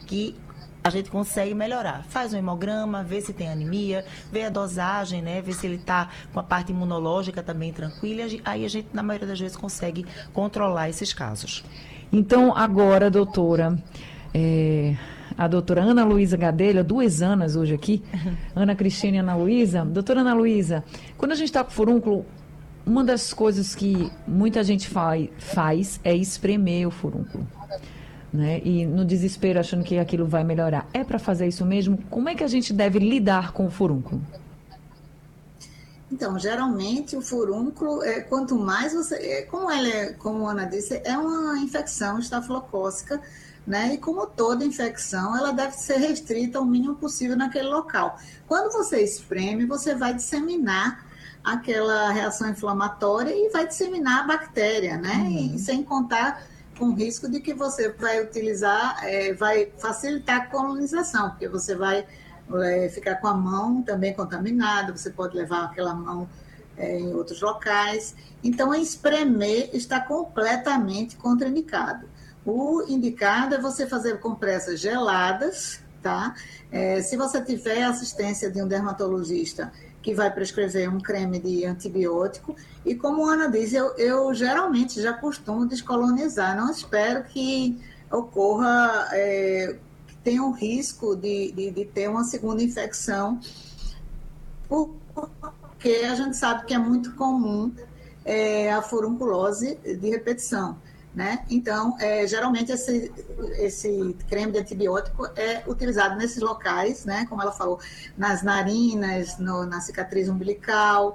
que a gente consegue melhorar. Faz um hemograma, vê se tem anemia, vê a dosagem, né? Vê se ele está com a parte imunológica também tranquila. Aí a gente, na maioria das vezes, consegue controlar esses casos. Então, agora, doutora, a doutora Ana Luísa Gadelha, 2 Anas hoje aqui, Ana Cristina e Ana Luísa. Doutora Ana Luísa, quando a gente está com furúnculo, uma das coisas que muita gente faz é espremer o furúnculo. Né? E no desespero, achando que aquilo vai melhorar. É para fazer isso mesmo? Como é que a gente deve lidar com o furúnculo? Então, geralmente o furúnculo, quanto mais você... como a Ana disse, é uma infecção estafilocócica, né? E como toda infecção, ela deve ser restrita ao mínimo possível naquele local. Quando você espreme, você vai disseminar aquela reação inflamatória e vai disseminar a bactéria, né? E sem contar com o risco de que você vai utilizar, vai facilitar a colonização, porque você vai ficar com a mão também contaminada, você pode levar aquela mão em outros locais. Então, espremer está completamente contraindicado. O indicado é você fazer compressas geladas, tá? Se você tiver assistência de um dermatologista que vai prescrever um creme de antibiótico, e como a Ana diz, eu geralmente já costumo descolonizar, não espero que ocorra, que tenha um risco de ter uma segunda infecção, porque a gente sabe que é muito comum a furunculose de repetição. Né? Então, geralmente esse creme de antibiótico é utilizado nesses locais, né? Como ela falou, nas narinas, na cicatriz umbilical,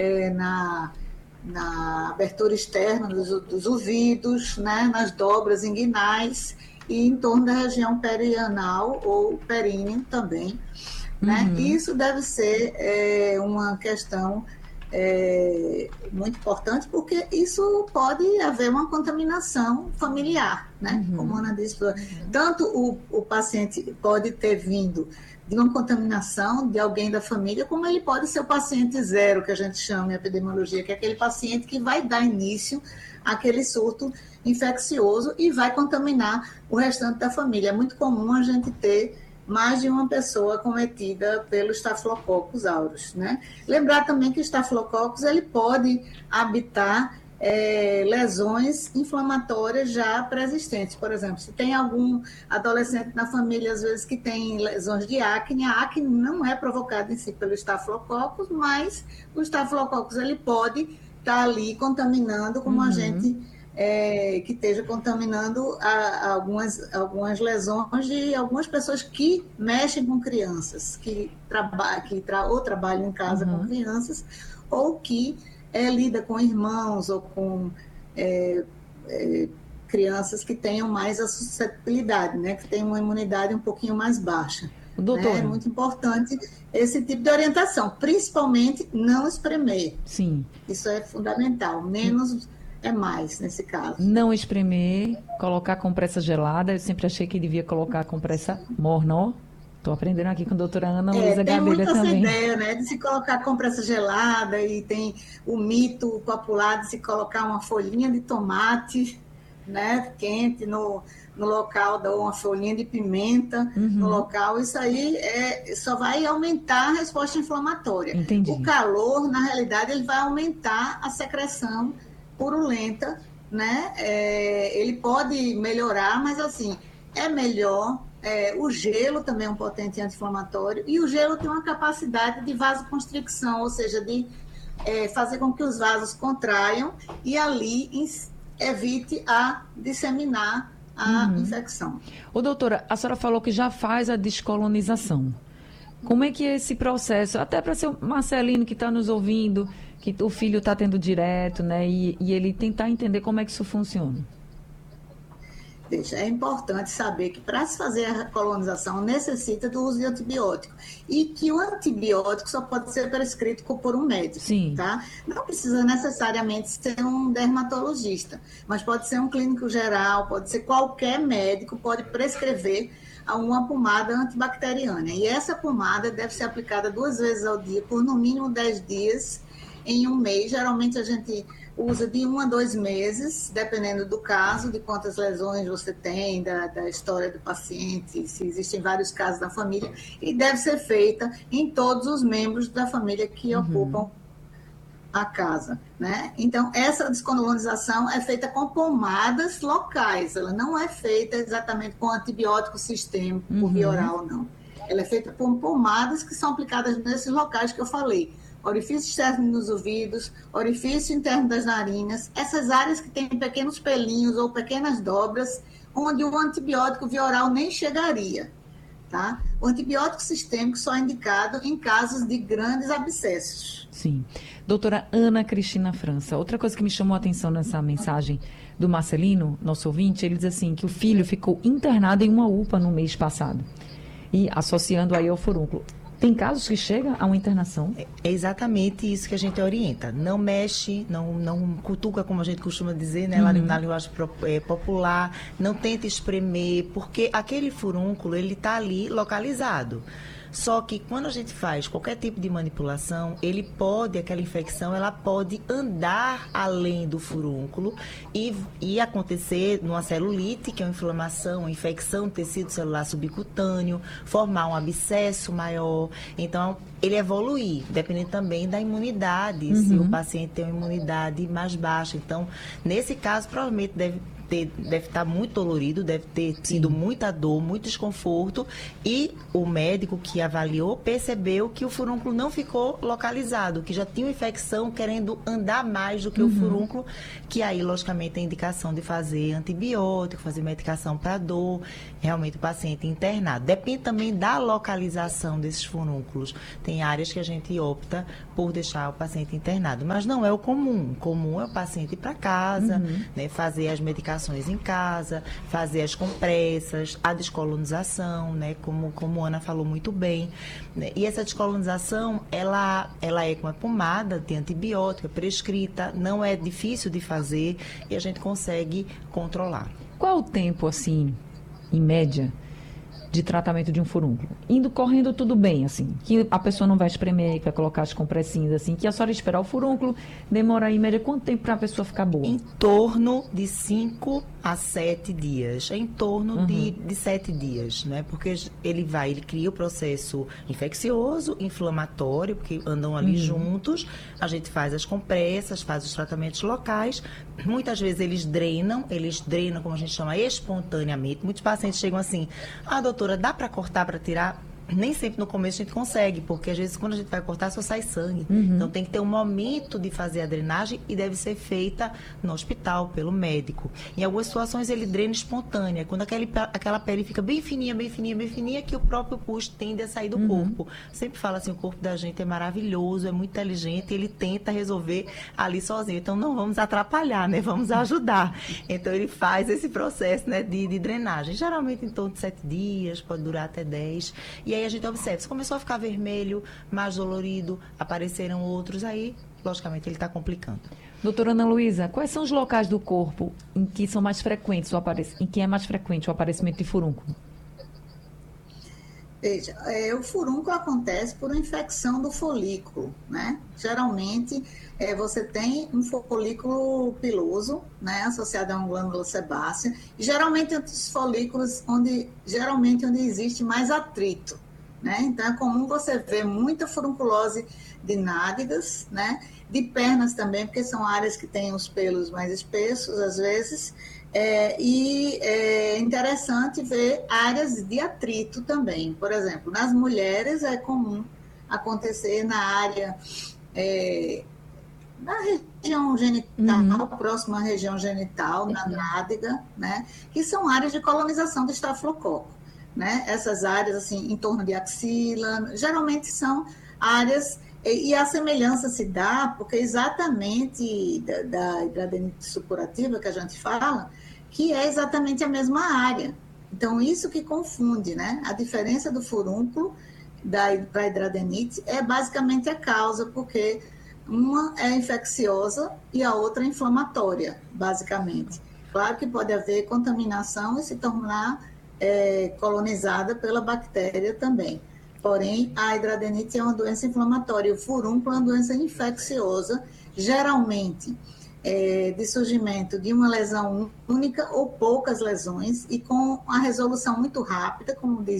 na abertura externa dos ouvidos, né? Nas dobras inguinais e em torno da região perianal ou períneo também. Né? Isso deve ser uma questão muito importante, porque isso pode haver uma contaminação familiar, né? Como a Ana disse, tanto o paciente pode ter vindo de uma contaminação de alguém da família, como ele pode ser o paciente zero, que a gente chama em epidemiologia, que é aquele paciente que vai dar início àquele surto infeccioso e vai contaminar o restante da família. É muito comum a gente ter mais de uma pessoa acometida pelo Staphylococcus aureus, né? Lembrar também que o Staphylococcus ele pode habitar lesões inflamatórias já pré-existentes. Por exemplo, se tem algum adolescente na família, às vezes, que tem lesões de acne, a acne não é provocada em si pelo Staphylococcus, mas o Staphylococcus ele pode estar ali contaminando como agente que esteja contaminando algumas lesões de algumas pessoas que mexem com crianças, ou trabalham em casa com crianças, ou que lida com irmãos ou com crianças que tenham mais a suscetibilidade, né, que tenham uma imunidade um pouquinho mais baixa. Doutora, né? É muito importante esse tipo de orientação, principalmente não espremer. Sim. Isso é fundamental, menos é mais nesse caso. Não espremer, colocar compressa gelada. Eu sempre achei que devia colocar compressa morna, ó. Estou aprendendo aqui com a doutora Ana Luísa Gadelha também. Tem muita essa ideia, né, de se colocar compressa gelada, e tem o mito popular de se colocar uma folhinha de tomate, né, quente no local, ou uma folhinha de pimenta no local. Isso aí só vai aumentar a resposta inflamatória. Entendi. O calor, na realidade, ele vai aumentar a secreção purulenta, né? Ele pode melhorar, mas assim, é melhor. O gelo também é um potente anti-inflamatório, e o gelo tem uma capacidade de vasoconstricção, ou seja, de fazer com que os vasos contraiam e ali evite a disseminar a infecção. Ô, doutora, a senhora falou que já faz a descolonização. Como é que é esse processo? Até para o Marcelino que está nos ouvindo, que o filho está tendo direto, né? E ele tentar entender como é que isso funciona. É importante saber que para se fazer a colonização necessita do uso de antibiótico, e que o antibiótico só pode ser prescrito por um médico. Sim. Tá? Não precisa necessariamente ser um dermatologista, mas pode ser um clínico geral, pode ser qualquer médico, pode prescrever uma pomada antibacteriana. E essa pomada deve ser aplicada 2 vezes ao dia, por no mínimo 10 dias em um mês. Geralmente a gente usa de 1 a 2 meses, dependendo do caso, de quantas lesões você tem, da história do paciente, se existem vários casos da família, e deve ser feita em todos os membros da família que ocupam a casa, né? Então, essa descolonização é feita com pomadas locais, ela não é feita exatamente com antibiótico sistêmico por via oral, não. Ela é feita com pomadas que são aplicadas nesses locais que eu falei, orifício externo nos ouvidos, orifício interno das narinas, essas áreas que têm pequenos pelinhos ou pequenas dobras, onde o antibiótico via oral nem chegaria, tá? O antibiótico sistêmico só é indicado em casos de grandes abscessos. Sim. Doutora Ana Cristina França, outra coisa que me chamou a atenção nessa mensagem do Marcelino, nosso ouvinte, ele diz assim, que o filho ficou internado em uma UPA no mês passado, e associando aí ao furúnculo. Tem casos que chega a uma internação? É exatamente isso que a gente orienta. Não mexe, não cutuca, como a gente costuma dizer, né, lá na linguagem popular. Não tenta espremer, porque aquele furúnculo, ele está ali localizado. Só que quando a gente faz qualquer tipo de manipulação, aquela infecção, ela pode andar além do furúnculo e acontecer numa celulite, que é uma inflamação, uma infecção do tecido celular subcutâneo, formar um abscesso maior. Então, ele evoluir, dependendo também da imunidade, se o paciente tem uma imunidade mais baixa. Então, nesse caso, provavelmente deve estar muito dolorido, deve ter tido muita dor, muito desconforto, e o médico que avaliou percebeu que o furúnculo não ficou localizado, que já tinha uma infecção querendo andar mais do que o furúnculo, que aí, logicamente, tem indicação de fazer antibiótico, fazer medicação para dor, realmente o paciente internado. Depende também da localização desses furúnculos. Tem áreas que a gente opta por deixar o paciente internado, mas não é o comum. O comum é o paciente ir para casa, né, fazer as medicações em casa, fazer as compressas, a descolonização, né, como a Ana falou muito bem, né, e essa descolonização, ela é com a pomada, tem antibiótico, é prescrita, não é difícil de fazer e a gente consegue controlar. Qual o tempo, assim, em média, de tratamento de um furúnculo? Correndo tudo bem, assim, que a pessoa não vai espremer, que vai colocar as compressinhas, assim, que é só esperar o furúnculo, demora em média quanto tempo para a pessoa ficar boa? Em torno de 5 a 7 dias, em torno de 7 dias, né? Porque ele cria o processo infeccioso, inflamatório, porque andam ali juntos, a gente faz as compressas, faz os tratamentos locais, muitas vezes eles drenam, como a gente chama, espontaneamente. Muitos pacientes chegam assim, doutora, dá para cortar, para tirar? Nem sempre no começo a gente consegue, porque às vezes quando a gente vai cortar só sai sangue. Então tem que ter um momento de fazer a drenagem e deve ser feita no hospital, pelo médico. Em algumas situações ele drena espontânea, quando aquela pele fica bem fininha, que o próprio pus tende a sair do corpo. Sempre falo assim, o corpo da gente é maravilhoso, é muito inteligente, ele tenta resolver ali sozinho. Então não vamos atrapalhar, né? Vamos ajudar. Então ele faz esse processo, né, de drenagem. Geralmente em torno de 7 dias, pode durar até 10. E aí a gente observa, se começou a ficar vermelho, mais dolorido, apareceram outros, aí, logicamente, ele está complicando. Doutora Ana Luísa, quais são os locais do corpo em que são mais frequentes em que é mais frequente o aparecimento de furúnculo? Veja, o furúnculo acontece por uma infecção do folículo, né? Geralmente, você tem um folículo piloso, né, associado a uma glândula sebácea, e geralmente os folículos onde existe mais atrito, né? Então, é comum você ver muita furunculose de nádegas, né? De pernas também, porque são áreas que têm os pelos mais espessos, às vezes, e é interessante ver áreas de atrito também. Por exemplo, nas mulheres é comum acontecer na área da região genital, próxima à região genital, na nádega, né? Que são áreas de colonização do estafilococo, né? Essas áreas, assim, em torno de axila, geralmente são áreas, e a semelhança se dá porque exatamente da hidradenite supurativa que a gente fala, que é exatamente a mesma área. Então, isso que confunde, né? A diferença do furúnculo para a hidradenite é basicamente a causa, porque uma é infecciosa e a outra é inflamatória, basicamente. Claro que pode haver contaminação e se tornar colonizada pela bactéria também. Porém, a hidradenite é uma doença inflamatória e o furúnculo é uma doença infecciosa, geralmente de surgimento de uma lesão única ou poucas lesões, e com a resolução muito rápida, como diz